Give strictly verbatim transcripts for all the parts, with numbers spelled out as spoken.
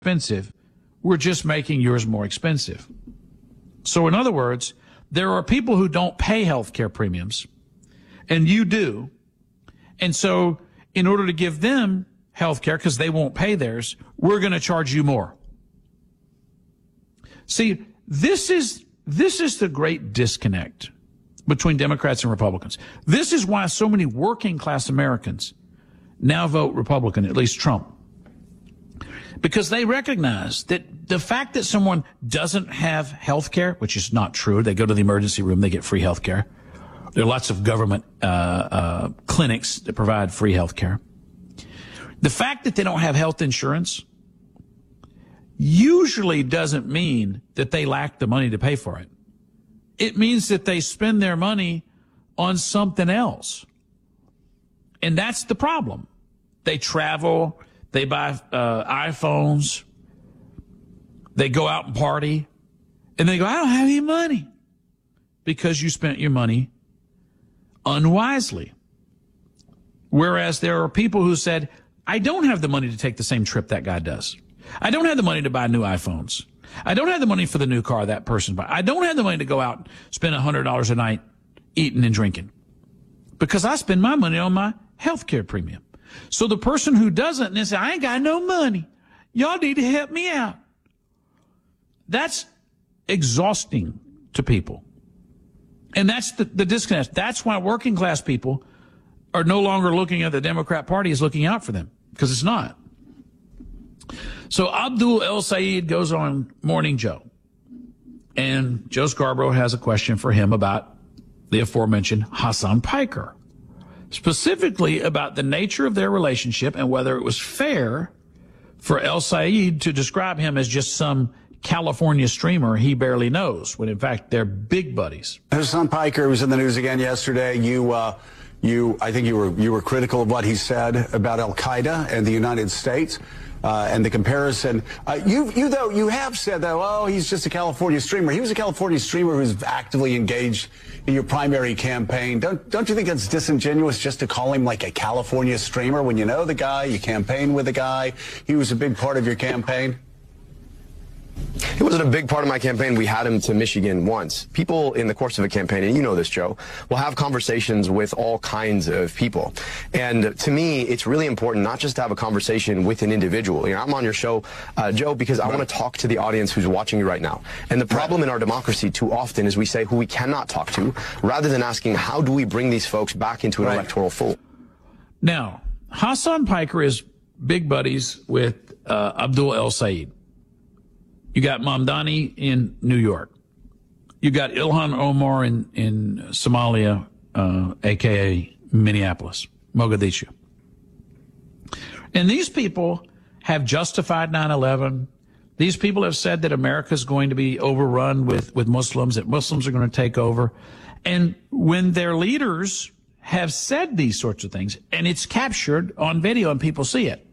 expensive. We're just making yours more expensive. So in other words, there are people who don't pay health care premiums, and you do. And so in order to give them health care, because they won't pay theirs, we're going to charge you more. See, this is this is the great disconnect between Democrats and Republicans. This is why so many working class Americans now vote Republican, at least Trump. Because they recognize that the fact that someone doesn't have health care, which is not true, they go to the emergency room, they get free health care. There are lots of government uh, uh, clinics that provide free health care. The fact that they don't have health insurance usually doesn't mean that they lack the money to pay for it. It means that they spend their money on something else. And that's the problem. They travel, they buy uh, iPhones, they go out and party, and they go, I don't have any money. Because you spent your money unwisely. Whereas there are people who said, I don't have the money to take the same trip that guy does. I don't have the money to buy new iPhones. I don't have the money for the new car that person buys. I don't have the money to go out and spend one hundred dollars a night eating and drinking. Because I spend my money on my health care premium. So the person who doesn't, and they say, I ain't got no money. Y'all need to help me out. That's exhausting to people. And that's the, the disconnect. That's why working class people are no longer looking at the Democrat Party as looking out for them, because it's not. So Abdul El Sayed goes on Morning Joe, and Joe Scarborough has a question for him about the aforementioned Hasan Piker, specifically about the nature of their relationship and whether it was fair for El Sayed to describe him as just some California streamer he barely knows, when in fact they're big buddies. Hasan Piker was in the news again yesterday. You, uh, you, I think you were you were critical of what he said about Al Qaeda and the United States. Uh, and the comparison, uh, you, you though, you have said though, oh, he's just a California streamer. He was a California streamer who's actively engaged in your primary campaign. Don't, don't you think it's disingenuous just to call him like a California streamer when you know the guy, you campaign with the guy, he was a big part of your campaign? It wasn't a big part of my campaign. We had him to Michigan once. People in the course of a campaign, and you know this, Joe, will have conversations with all kinds of people. And to me, it's really important not just to have a conversation with an individual. You know, I'm on your show, uh, Joe, because I want to talk to the audience who's watching you right now. And the problem in our democracy too often is we say who we cannot talk to, rather than asking how do we bring these folks back into an right. electoral fold. Now, Hasan Piker is big buddies with uh, Abdul El Sayed. You got Mamdani in New York. You got Ilhan Omar in, in Somalia, uh, a k a. Minneapolis, Mogadishu. And these people have justified nine eleven. These people have said that America is going to be overrun with, with Muslims, that Muslims are going to take over. And when their leaders have said these sorts of things, and it's captured on video and people see it,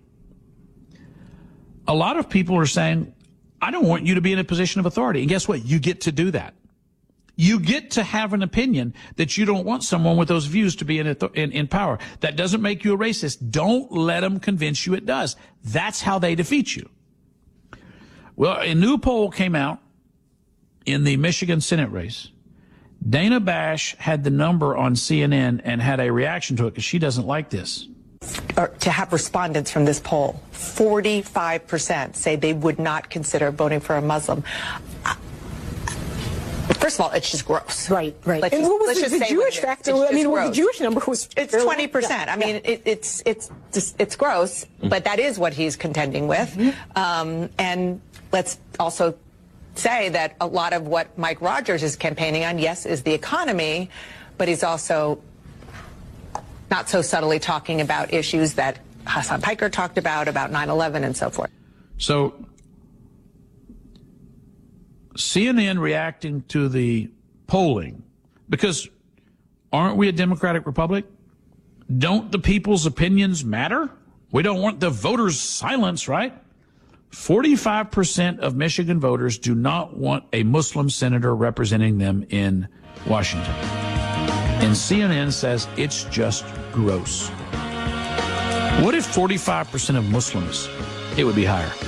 a lot of people are saying, I don't want you to be in a position of authority. And guess what? You get to do that. You get to have an opinion that you don't want someone with those views to be in, in, in power. That doesn't make you a racist. Don't let them convince you it does. That's how they defeat you. Well, a new poll came out in the Michigan Senate race. Dana Bash had the number on C N N and had a reaction to it because she doesn't like this. Or to have respondents from this poll, forty-five percent say they would not consider voting for a Muslim. First of all, it's just gross. Right, right. Let's and just, what was let's the, just the say Jewish factor? I mean, well, the Jewish number was it's twenty percent. Yeah, I mean, yeah. it, it's it's just, it's gross, mm-hmm. but that is what he's contending with. Mm-hmm. um, and let's also say that a lot of what Mike Rogers is campaigning on, yes, is the economy, but he's also not so subtly talking about issues that Hasan Piker talked about, about nine eleven and so forth. So C N N reacting to the polling, because aren't we a democratic republic? Don't the people's opinions matter? We don't want the voters' silence, right? forty-five percent of Michigan voters do not want a Muslim senator representing them in Washington. And C N N says it's just gross. What if forty-five percent of Muslims? It would be higher.